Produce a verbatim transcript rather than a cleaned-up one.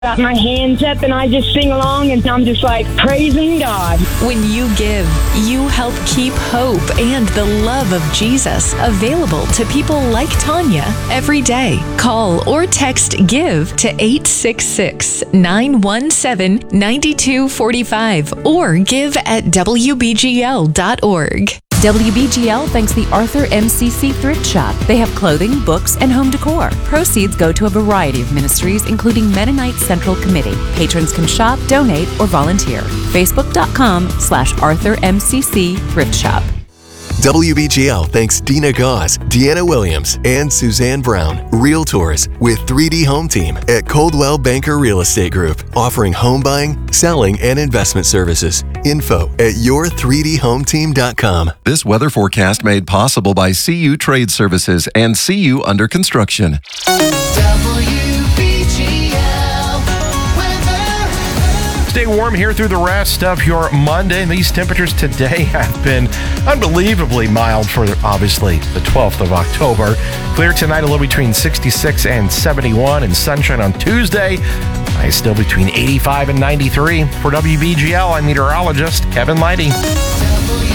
got my hands up and I just sing along and I'm just like praising God. When you give, you help keep hope and the love of Jesus available to people like Tanya every day. Call or text GIVE to eight six six, nine one seven, nine two four five or give at W B G L dot org. W B G L thanks the Arthur M C C Thrift Shop. They have clothing, books, and home decor. Proceeds go to a variety of ministries, including Mennonite Central Committee. Patrons can shop, donate, or volunteer. Facebook.com slash Arthur MCC Thrift Shop. W B G L thanks Dina Gauze, Deanna Williams, and Suzanne Brown, Realtors with three D Home Team at Coldwell Banker Real Estate Group, offering home buying, selling, and investment services. Info at your three D home team dot com. This weather forecast made possible by C U Trade Services and C U Under Construction. Stay warm here through the rest of your Monday. These temperatures today have been unbelievably mild for, obviously, the twelfth of October. Clear tonight, a little between sixty-six and seventy-one, and sunshine on Tuesday. Highs still between eighty-five and ninety-three. For W B G L, I'm meteorologist Kevin Leidy.